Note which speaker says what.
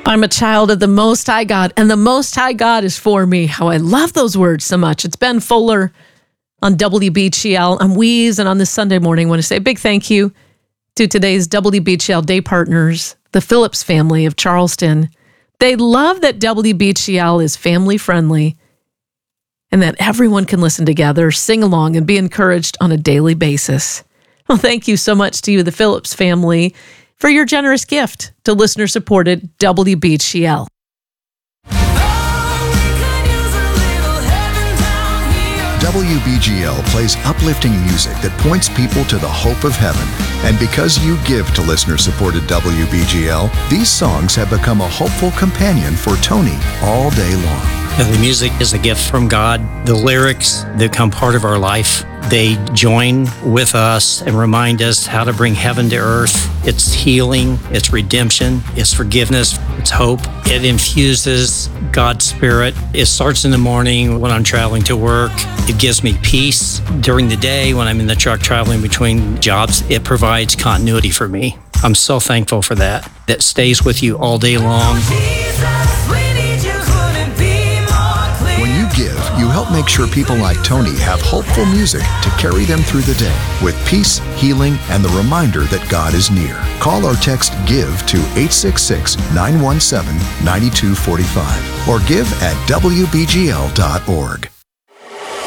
Speaker 1: I'm a child of the Most High God, and the Most High God is for me. How I love those words so much. It's Ben Fuller on WBGL. I'm Weeze, and on this Sunday morning, I want to say a big thank you to today's WBGL day partners, the Phillips family of Charleston. They love that WBGL is family friendly and that everyone can listen together, sing along, and be encouraged on a daily basis. Well, thank you so much to you, the Phillips family, for your generous gift to listener-supported WBGL.
Speaker 2: WBGL plays uplifting music that points people to the hope of heaven. And because you give to listener-supported WBGL, these songs have become a hopeful companion for Tony all day long.
Speaker 3: The music is a gift from God. The lyrics become part of our life. They join with us and remind us how to bring heaven to earth. It's healing, it's redemption, it's forgiveness, it's hope. It infuses God's Spirit. It starts in the morning when I'm traveling to work. It gives me peace during the day when I'm in the truck traveling between jobs. It provides continuity for me. I'm so thankful for that. That stays with you all day long.
Speaker 2: You help make sure people like Tony have hopeful music to carry them through the day with peace, healing, and the reminder that God is near. Call or text GIVE to 866-917-9245 or give at WBGL.org.